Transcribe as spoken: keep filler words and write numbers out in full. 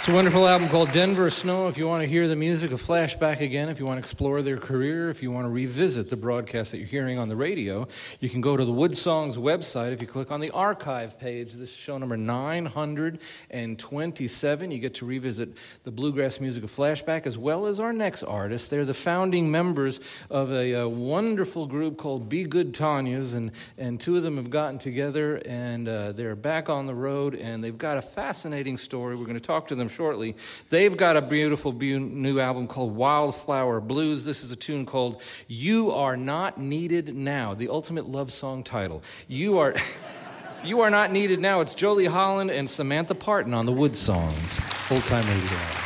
It's a wonderful album called Denver Snow. If you want to hear the music of Flashback again, if you want to explore their career, if you want to revisit the broadcast that you're hearing on the radio, you can go to the Wood Songs website. If you click on the archive page, this is show number nine hundred twenty-seven. You get to revisit the bluegrass music of Flashback as well as our next artist. They're the founding members of a, a wonderful group called Be Good Tanyas, and, and two of them have gotten together, and uh, they're back on the road, and they've got a fascinating story. We're going to talk to them shortly. They've got a beautiful be- new album called Wildflower Blues. This is a tune called You Are Not Needed Now, the ultimate love song title. You are You Are Not Needed Now. It's Jolie Holland and Samantha Parton on the Wood Songs. Old Time Radio.